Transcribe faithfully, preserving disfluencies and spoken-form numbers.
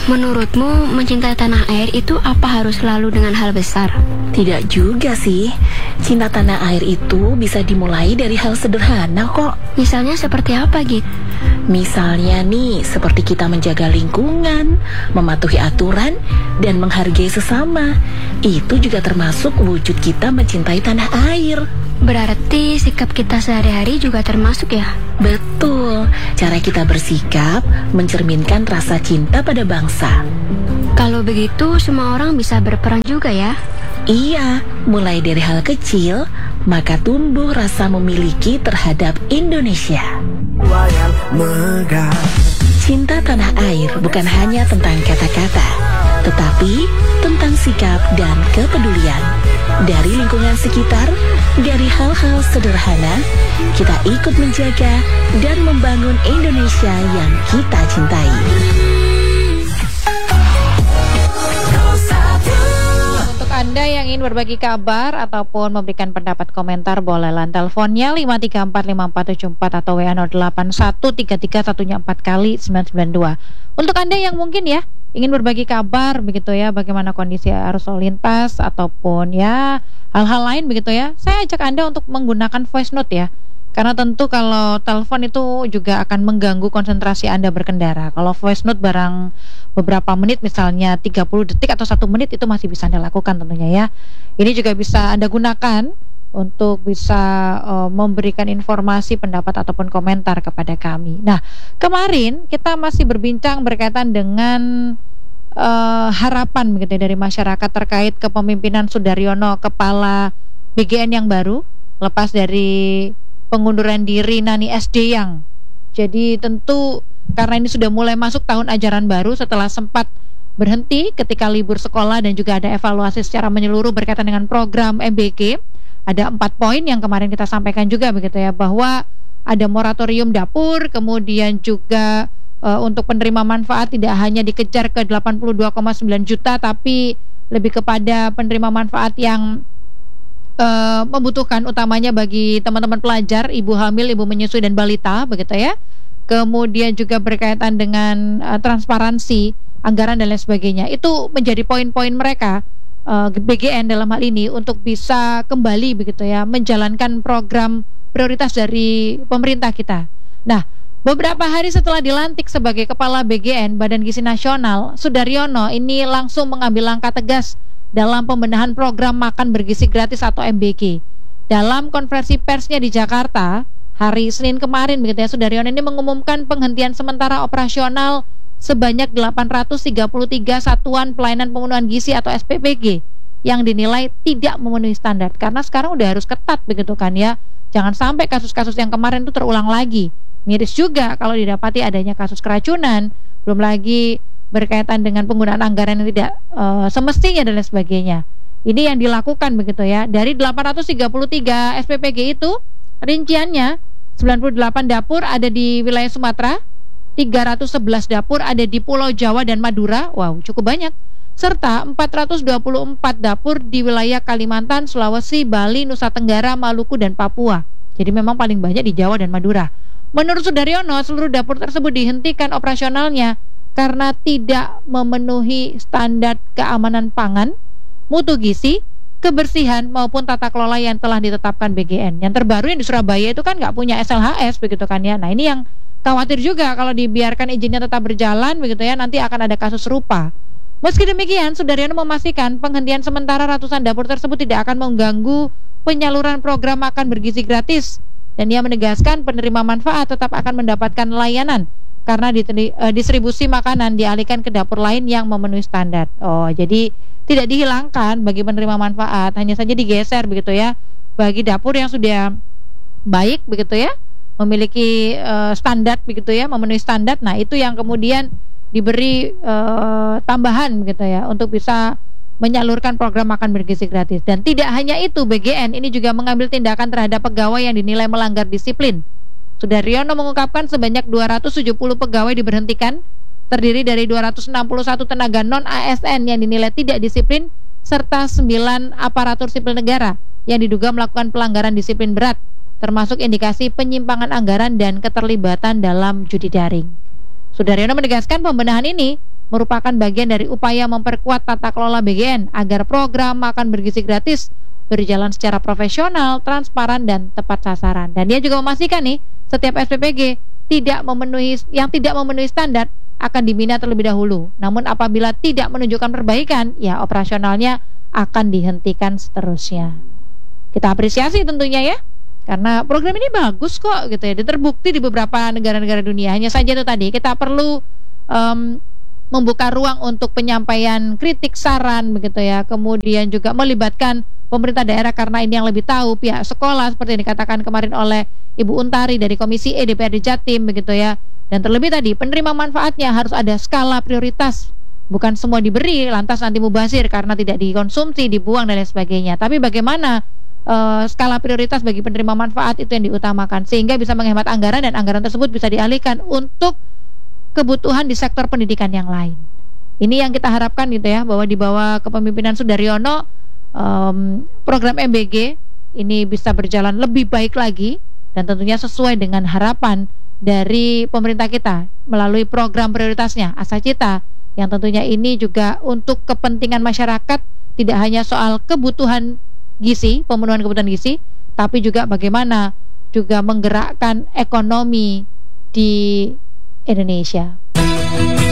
Menurutmu mencintai tanah air itu apa harus selalu dengan hal besar? Tidak juga sih. Cinta tanah air itu bisa dimulai dari hal sederhana kok. Misalnya seperti apa, Git? Misalnya nih, seperti kita menjaga lingkungan, mematuhi aturan, dan menghargai sesama. Itu juga termasuk wujud kita mencintai tanah air. Berarti sikap kita sehari-hari juga termasuk ya? Betul, cara kita bersikap mencerminkan rasa cinta pada bangsa. Kalau begitu semua orang bisa berperan juga ya? Iya, mulai dari hal kecil, maka tumbuh rasa memiliki terhadap Indonesia. Cinta tanah air bukan hanya tentang kata-kata, tetapi tentang sikap dan kepedulian. Dari lingkungan sekitar, dari hal-hal sederhana, kita ikut menjaga dan membangun Indonesia yang kita cintai. Untuk Anda yang ingin berbagi kabar ataupun memberikan pendapat komentar, boleh lan teleponnya lima tiga empat lima empat tujuh empat atau W A nol delapan satu tiga tiga satunya empat kali sembilan sembilan dua. Untuk Anda yang mungkin ya ingin berbagi kabar begitu ya, bagaimana kondisi arus lalu lintas ataupun ya hal-hal lain begitu ya, saya ajak Anda untuk menggunakan voice note ya. Karena tentu kalau telepon itu juga akan mengganggu konsentrasi Anda berkendara. Kalau voice note barang beberapa menit, misalnya tiga puluh detik atau satu menit, itu masih bisa Anda lakukan tentunya ya. Ini juga bisa Anda gunakan untuk bisa uh, memberikan informasi, pendapat ataupun komentar kepada kami. Nah, kemarin kita masih berbincang berkaitan dengan uh, harapan begitu dari masyarakat terkait kepemimpinan Sudaryono, kepala B G N yang baru, lepas dari pengunduran diri Nani S D yang. Jadi tentu karena ini sudah mulai masuk tahun ajaran baru setelah sempat berhenti ketika libur sekolah dan juga ada evaluasi secara menyeluruh berkaitan dengan program M B K. Ada empat poin yang kemarin kita sampaikan juga begitu ya, bahwa ada moratorium dapur, kemudian juga e, untuk penerima manfaat tidak hanya dikejar ke delapan puluh dua koma sembilan juta, tapi lebih kepada penerima manfaat yang e, membutuhkan, utamanya bagi teman-teman pelajar, ibu hamil, ibu menyusui dan balita begitu ya. Kemudian juga berkaitan dengan e, transparansi anggaran dan lain sebagainya. Itu menjadi poin-poin mereka B G N dalam hal ini untuk bisa kembali begitu ya menjalankan program prioritas dari pemerintah kita. Nah, beberapa hari setelah dilantik sebagai kepala B G N Badan Gizi Nasional, Sudaryono ini langsung mengambil langkah tegas dalam pembenahan program makan bergizi gratis atau M B G. Dalam konferensi persnya di Jakarta hari Senin kemarin begitu ya, Sudaryono ini mengumumkan penghentian sementara operasional sebanyak delapan ratus tiga puluh tiga satuan pelayanan pemenuhan gizi atau S P P G yang dinilai tidak memenuhi standar. Karena sekarang udah harus ketat begitu kan ya. Jangan sampai kasus-kasus yang kemarin itu terulang lagi. Miris juga kalau didapati adanya kasus keracunan, belum lagi berkaitan dengan penggunaan anggaran yang tidak uh, semestinya dan lain sebagainya. Ini yang dilakukan begitu ya. Dari delapan ratus tiga puluh tiga S P P G itu rinciannya sembilan puluh delapan dapur ada di wilayah Sumatera, tiga ratus sebelas dapur ada di Pulau Jawa dan Madura, wow cukup banyak, serta empat ratus dua puluh empat dapur di wilayah Kalimantan, Sulawesi, Bali, Nusa Tenggara, Maluku, dan Papua. Jadi memang paling banyak di Jawa dan Madura. Menurut Sudaryono, seluruh dapur tersebut dihentikan operasionalnya karena tidak memenuhi standar keamanan pangan, mutu gizi, kebersihan maupun tata kelola yang telah ditetapkan B G N. Yang terbaru yang di Surabaya itu kan nggak punya S L H S begitu kan ya. Nah ini yang khawatir juga kalau dibiarkan izinnya tetap berjalan begitu ya, nanti akan ada kasus serupa. Meski demikian, Sudaryono memastikan penghentian sementara ratusan dapur tersebut tidak akan mengganggu penyaluran program makan bergizi gratis, dan ia menegaskan penerima manfaat tetap akan mendapatkan layanan karena distribusi makanan dialihkan ke dapur lain yang memenuhi standar. Oh, jadi tidak dihilangkan bagi penerima manfaat, hanya saja digeser begitu ya bagi dapur yang sudah baik begitu ya, memiliki uh, standar begitu ya, memenuhi standar. Nah itu yang kemudian diberi uh, tambahan begitu ya untuk bisa menyalurkan program makan bergizi gratis. Dan tidak hanya itu, B G N ini juga mengambil tindakan terhadap pegawai yang dinilai melanggar disiplin. Sudaryono mengungkapkan sebanyak dua ratus tujuh puluh pegawai diberhentikan, terdiri dari dua ratus enam puluh satu tenaga non A S N yang dinilai tidak disiplin, serta sembilan aparatur sipil negara yang diduga melakukan pelanggaran disiplin berat, termasuk indikasi penyimpangan anggaran dan keterlibatan dalam judi daring. Sudaryono menegaskan pembenahan ini merupakan bagian dari upaya memperkuat tata kelola B G N agar program makan bergizi gratis berjalan secara profesional, transparan, dan tepat sasaran. Dan dia juga memastikan nih, setiap S P P G tidak memenuhi yang tidak memenuhi standar akan dibina terlebih dahulu. Namun apabila tidak menunjukkan perbaikan, ya operasionalnya akan dihentikan seterusnya. Kita apresiasi tentunya ya, karena program ini bagus kok gitu ya, terbukti di beberapa negara-negara dunia. Hanya saja itu tadi kita perlu um, membuka ruang untuk penyampaian kritik, saran begitu ya, kemudian juga melibatkan pemerintah daerah karena ini yang lebih tahu, pihak sekolah seperti yang dikatakan kemarin oleh Ibu Untari dari Komisi E D P R D Jatim begitu ya. Dan terlebih tadi penerima manfaatnya harus ada skala prioritas, bukan semua diberi lantas nanti mubazir karena tidak dikonsumsi, dibuang dan lain sebagainya. Tapi bagaimana uh, skala prioritas bagi penerima manfaat itu yang diutamakan sehingga bisa menghemat anggaran dan anggaran tersebut bisa dialihkan untuk kebutuhan di sektor pendidikan yang lain. Ini yang kita harapkan gitu ya, bahwa di bawah kepemimpinan Sudaryono um, program M B G ini bisa berjalan lebih baik lagi dan tentunya sesuai dengan harapan dari pemerintah kita melalui program prioritasnya Asa Cita, yang tentunya ini juga untuk kepentingan masyarakat, tidak hanya soal kebutuhan gizi, pemenuhan kebutuhan gizi, tapi juga bagaimana juga menggerakkan ekonomi di Indonesia.